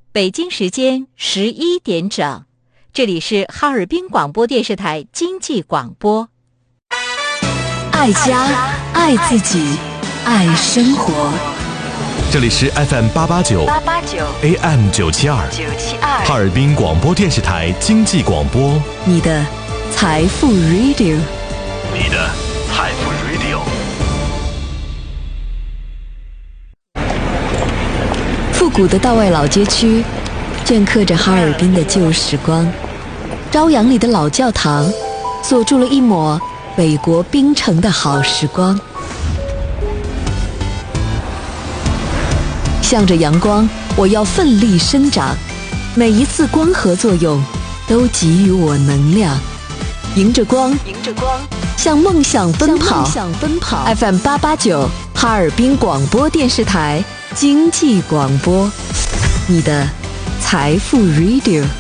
北京时间11点整，这里是哈尔滨广播电视台经济广播。 爱家，爱自己，爱生活。 这里是 FM889 AM972 哈尔滨广播电视台经济广播， 你的财富 Radio， 你的财富 Radio。 复古的道外老街区镌刻着哈尔滨的旧时光，朝阳里的老教堂锁住了一抹北国冰城的好时光。向着阳光，我要奋力生长，每一次光合作用都给予我能量。迎着光，向梦想奔跑。FM889 哈尔滨广播电视台经济广播，你的财富 Radio。